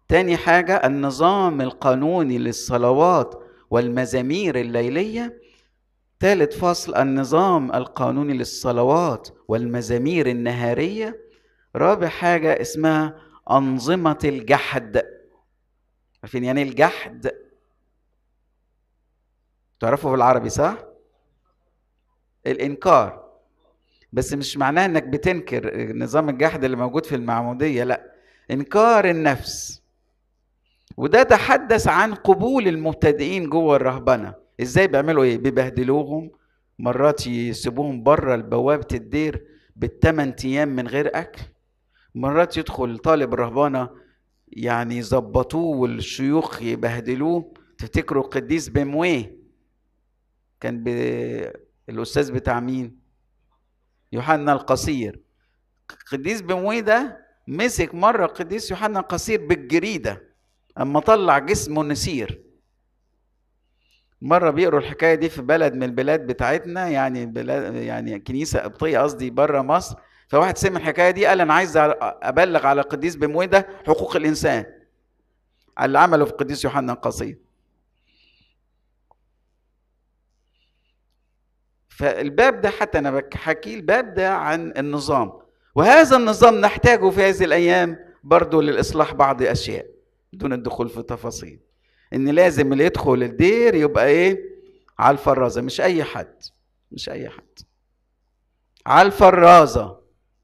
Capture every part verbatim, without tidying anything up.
تاني حاجة النظام القانوني للصلوات والمزامير الليلية. ثالث فصل النظام القانوني للصلوات والمزامير النهارية. رابع حاجة اسمها أنظمة الجحد. عارفين يعني الجحد؟ تعرفوا بالعربي صح؟ الإنكار، بس مش معناه انك بتنكر نظام الجحد اللي موجود في المعمودية، لا، إنكار النفس. وده تحدث عن قبول المبتدئين جوه الرهبنة. ازاي بيعملوا ايه؟ بيبهدلوهم، مرات يسيبوهم بره البوابة الدير بالثمان ايام من غير اكل، مرات يدخل طالب الرهبانة يعني يظبطوه والشيوخ يبهدلوه. تفتكروا القديس بمويه كان ب... الاستاذ بتاع مين؟ يوحنا القصير. القديس بمويه ده مسك مرة القديس يوحنا القصير بالجريدة اما طلع جسمه نسير. مرة بيقروا الحكاية دي في بلد من البلاد بتاعتنا، يعني بلاد يعني كنيسة قبطية قصدي بره مصر، فواحد سمع الحكاية دي قال أنا عايز أبلغ على القديس بمويه ده حقوق الإنسان على اللي عمله في القديس يوحنا القصير. فالباب ده حتى أنا بحكي الباب ده عن النظام، وهذا النظام نحتاجه في هذه الأيام برضو للإصلاح بعض أشياء دون الدخول في تفاصيل. ان لازم اللي يدخل الدير يبقى ايه؟ على الفرازه، مش اي حد، مش اي حد على الفرازه،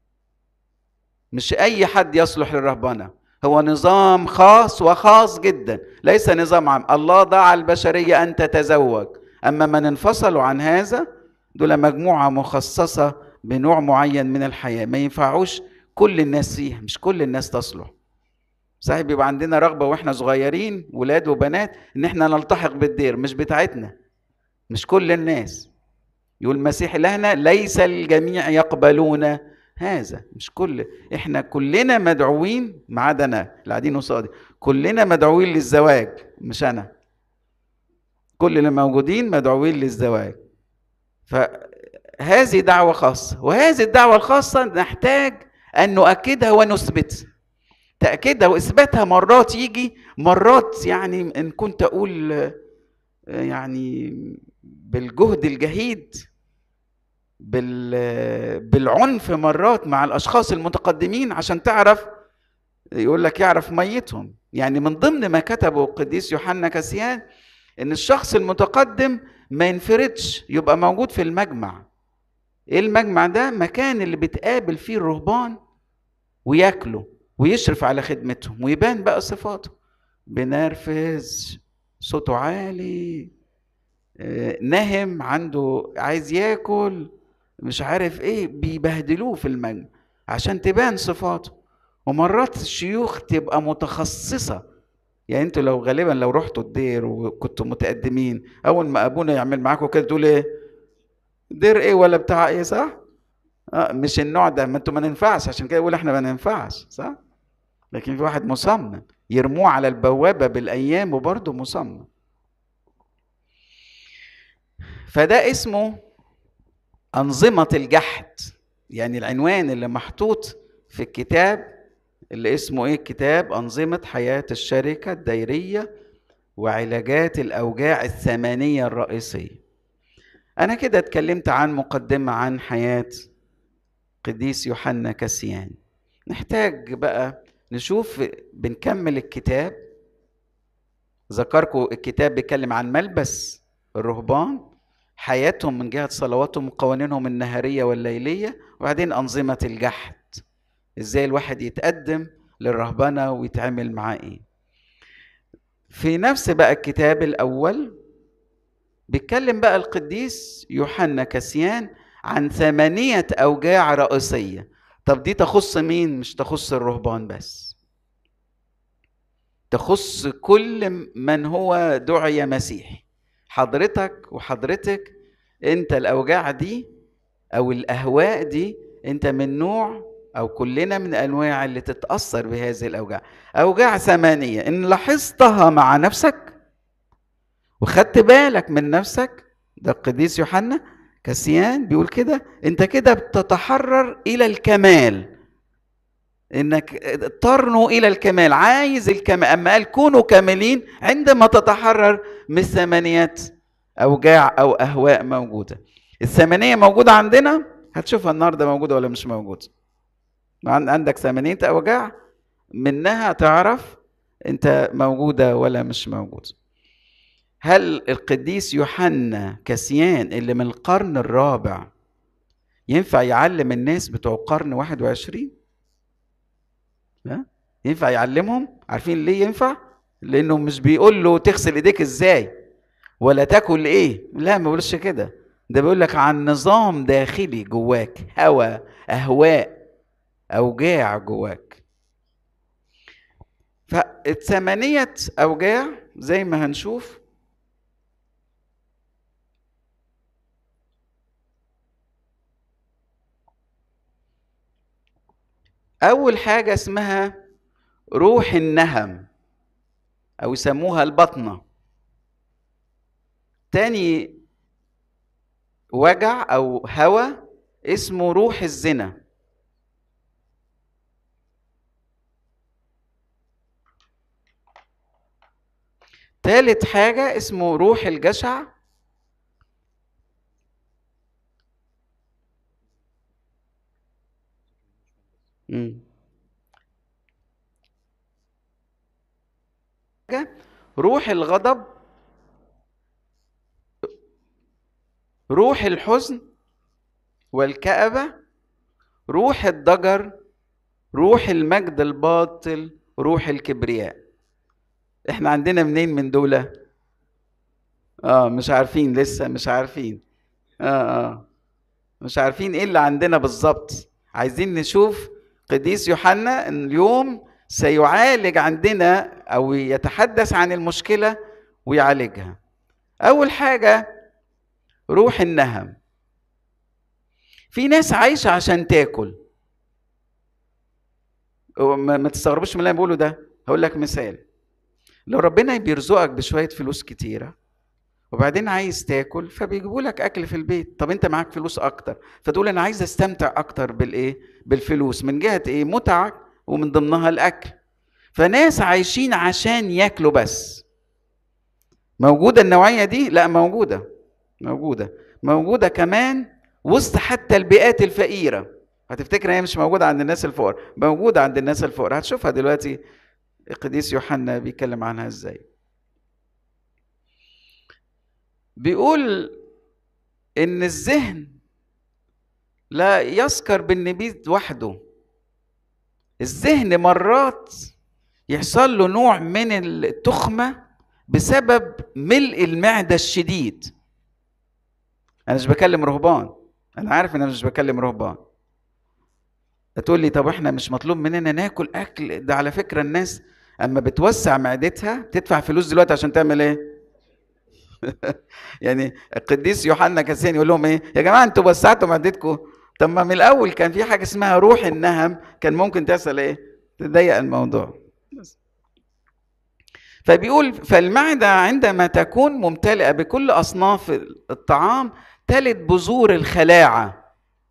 مش اي حد يصلح للرهبنه. هو نظام خاص وخاص جدا، ليس نظام عام. الله دعا البشريه ان تتزوج، اما من انفصلوا عن هذا دول مجموعه مخصصه بنوع معين من الحياه، ما ينفعوش كل الناس فيها، مش كل الناس تصلح. صحيح بيبقى عندنا رغبة واحنا صغيرين ولاد وبنات ان احنا نلتحق بالدير، مش بتاعتنا، مش كل الناس. يقول المسيح لهنا ليس الجميع يقبلون هذا، مش كل، احنا كلنا مدعوين ما عدا انا اللي قاعدين قصادي، كلنا مدعوين للزواج، مش انا، كل اللي موجودين مدعوين للزواج. فهذه دعوة خاصة، وهذه الدعوة الخاصة نحتاج ان نؤكدها ونثبتها. تأكيدها وإثباتها مرات يجي، مرات يعني إن كنت أقول يعني بالجهد الجهيد، بالعنف مرات مع الأشخاص المتقدمين عشان تعرف، يقول لك يعرف ميتهم. يعني من ضمن ما كتبه القديس يوحنا كاسيان إن الشخص المتقدم ما ينفردش، يبقى موجود في المجمع. إيه المجمع ده؟ مكان اللي بتقابل فيه الرهبان وياكلوا ويشرف على خدمتهم ويبان بقى صفاته، بنرفز، صوته عالي، نهم، عنده عايز ياكل، مش عارف ايه، بيبهدلوه في المجمع عشان تبان صفاته. ومرات الشيوخ تبقى متخصصة، يعني انتوا لو غالبا لو رحتوا الدير وكنتوا متقدمين، اول ما ابونا يعمل معاكم كده تقول ايه؟ دير ايه ولا بتاع ايه؟ صح؟ اه مش النوع ده، ما انتوا ما ننفعش، عشان كده يقول احنا ما ننفعش، صح؟ لكن في واحد مصمم يرموه على البوابة بالأيام وبرضه مصمم. فده اسمه أنظمة الجحد، يعني العنوان اللي محطوط في الكتاب اللي اسمه ايه؟ كتاب أنظمة حياة الشركة الديرية وعلاجات الأوجاع الثمانية الرئيسية. أنا كده اتكلمت عن مقدمة عن حياة قديس يوحنا كاسيان. نحتاج بقى نشوف، بنكمل الكتاب. ذكركم الكتاب بيتكلم عن ملبس الرهبان، حياتهم من جهة صلواتهم وقوانينهم النهارية والليلية، وبعدين أنظمة الجحد، ازاي الواحد يتقدم للرهبنة ويتعامل معاه ايه. في نفس بقى الكتاب الأول بيتكلم بقى القديس يوحنا كاسيان عن ثمانية أوجاع رئيسية. طب دي تخص مين؟ مش تخص الرهبان بس، تخص كل من هو دعي مسيحي. حضرتك وحضرتك انت الأوجاع دي أو الأهواء دي انت من نوع، أو كلنا من أنواع اللي تتأثر بهذه الأوجاع. أوجاع ثمانية إن لاحظتها مع نفسك وخدت بالك من نفسك، ده القديس يوحنا كاسيان بيقول كده، انت كده بتتحرر الى الكمال. انك ترنوا الى الكمال، عايز الكمال. اما قال كونوا كاملين عندما تتحرر من ثمانية اوجاع او اهواء موجوده. الثمانيه موجوده عندنا، هتشوفها النهارده موجوده ولا مش موجوده. عندك ثمانيه اوجاع، منها تعرف انت موجوده ولا مش موجوده. هل القديس يوحنا كسيان اللي من القرن الرابع ينفع يعلم الناس بتوع القرن واحد وعشرين؟ ها؟ ينفع يعلمهم؟ عارفين ليه ينفع؟ لانه مش بيقول له تغسل ايديك ازاي ولا تاكل ايه، لا ما بيقولش كده. ده بيقول لك عن نظام داخلي جواك، هوى، اهواء، اوجاع جواك. فالثمانية اوجاع زي ما هنشوف اول حاجة اسمها روح النهم او يسموها البطنة. تاني وجع او هوى اسمه روح الزنا. تالت حاجة اسمه روح الجشع. مم. روح الغضب، روح الحزن والكآبة، روح الضجر، روح المجد الباطل، روح الكبرياء. احنا عندنا منين من دولة؟ اه مش عارفين لسه، مش عارفين. اه اه مش عارفين ايه اللي عندنا بالظبط. عايزين نشوف قديس يوحنا اليوم سيعالج عندنا او يتحدث عن المشكلة ويعالجها. اول حاجة روح النهم. في ناس عايشة عشان تاكل. ما تستغربوش من اللي انا بقوله ده. هقول لك مثال. لو ربنا بيرزقك بشوية فلوس كتيرة وبعدين عايز تاكل، فبيجيبوا لك اكل في البيت. طب انت معاك فلوس اكتر، فتقول انا عايز استمتع اكتر بالايه؟ بالفلوس. من جهة ايه؟ متعة، ومن ضمنها الاكل. فناس عايشين عشان ياكلوا بس. موجودة النوعية دي؟ لا موجودة، موجودة موجودة كمان وسط حتى البيئات الفقيرة. هتفتكر هي مش موجودة عند الناس الفقراء، موجودة عند الناس الفقراء. هتشوفها دلوقتي القديس يوحنا بيتكلم عنها ازاي. بيقول ان الذهن لا يسكر بالنبيذ وحده. الذهن مرات يحصل له نوع من التخمة بسبب ملء المعدة الشديد. انا مش بكلم رهبان، انا عارف ان انا مش بكلم رهبان. هتقول لي طب احنا مش مطلوب مننا ناكل اكل؟ ده على فكرة الناس اما بتوسع معدتها تدفع فلوس دلوقتي عشان تعمل ايه؟ يعني القديس يوحنا كسيان يقول لهم ايه؟ يا جماعه انتوا وسعتوا معدتكم. طب ما من الاول كان في حاجه اسمها روح النهم، كان ممكن تحصل ايه؟ تضيق الموضوع. فبيقول فالمعده عندما تكون ممتلئه بكل اصناف الطعام تلد بذور الخلاعه،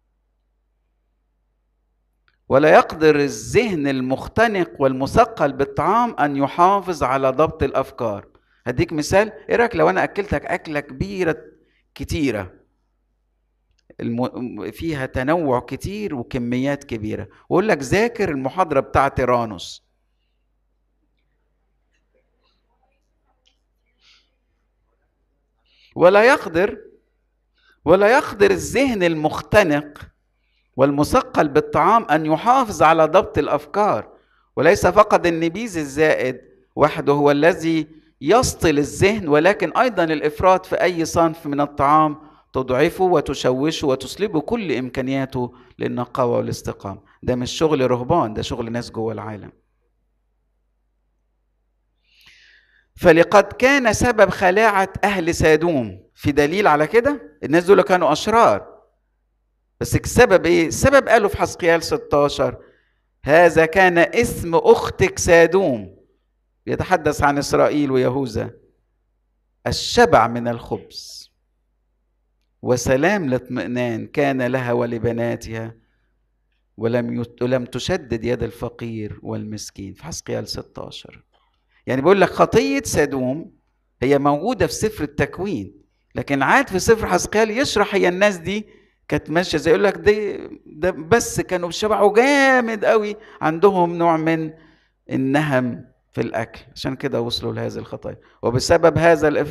ولا يقدر الذهن المختنق والمثقل بالطعام ان يحافظ على ضبط الافكار. هديك مثال. ايه رايك لو انا اكلتك اكله كبيره كتيره الم... فيها تنوع كتير وكميات كبيره، واقول لك ذاكر المحاضره بتاعه تيرانوس. ولا يقدر ولا يقدر الذهن المختنق والمثقل بالطعام ان يحافظ على ضبط الافكار. وليس فقط النبيذ الزائد وحده هو الذي يسطل الذهن، ولكن ايضا الافراط في اي صنف من الطعام تضعفه وتشوشه وتسلبه كل امكانياته للنقاوه والاستقامه. ده مش شغل رهبان، ده شغل ناس جوه العالم. فلقد كان سبب خلاعه اهل سادوم في دليل على كده. الناس دول كانوا اشرار، بس السبب ايه؟ السبب قالوا في حزقيال ستاشر هذا كان اسم اختك سادوم، يتحدث عن اسرائيل ويهوذا، الشبع من الخبز وسلام الاطمئنان كان لها ولبناتها، ولم يت... ولم تشدد يد الفقير والمسكين في حزقيال ستة عشر. يعني بيقول لك خطية سدوم هي موجودة في سفر التكوين، لكن عاد في سفر حزقيال يشرح هي الناس دي كانت ماشية زي، يقول لك دي ده بس كانوا بيشبعوا جامد قوي، عندهم نوع من النهم في الأكل، عشان كده وصلوا لهذه الخطايا، وبسبب هذا